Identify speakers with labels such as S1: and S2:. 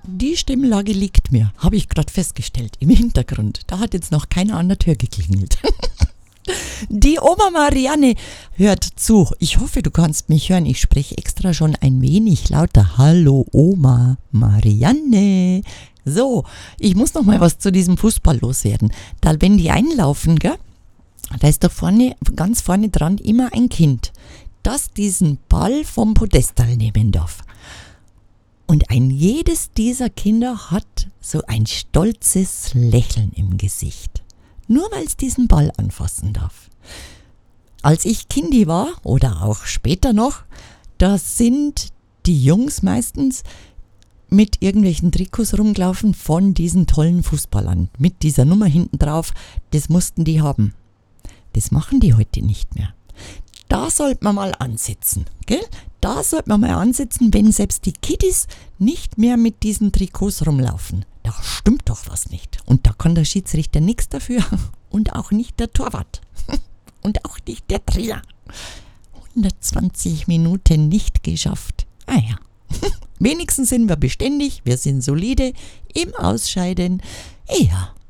S1: die Stimmlage liegt mir, habe ich gerade festgestellt, im Hintergrund. Da hat jetzt noch keiner an der Tür geklingelt. Die Oma Marianne hört zu. Ich hoffe, du kannst mich hören. Ich spreche extra schon ein wenig lauter. Hallo Oma Marianne. So, ich muss noch mal was zu diesem Fußball loswerden. Da, wenn die einlaufen, gell, da ist doch vorne, ganz vorne dran immer ein Kind, das diesen Ball vom Podestal nehmen darf. Und jedes dieser Kinder hat so ein stolzes Lächeln im Gesicht. Nur weil es diesen Ball anfassen darf. Als ich Kindi war, oder auch später noch, da sind die Jungs meistens mit irgendwelchen Trikots rumgelaufen von diesen tollen Fußballern. Mit dieser Nummer hinten drauf, das mussten die haben. Das machen die heute nicht mehr. Da sollte man mal ansetzen, gell? Da sollte man mal ansetzen, wenn selbst die Kiddies nicht mehr mit diesen Trikots rumlaufen. Da stimmt doch was nicht. Und da kann der Schiedsrichter nichts dafür. Und auch nicht der Torwart. Und auch nicht der Trainer. 120 Minuten nicht geschafft. Ah ja. Wenigstens sind wir beständig, wir sind solide im Ausscheiden. Ja.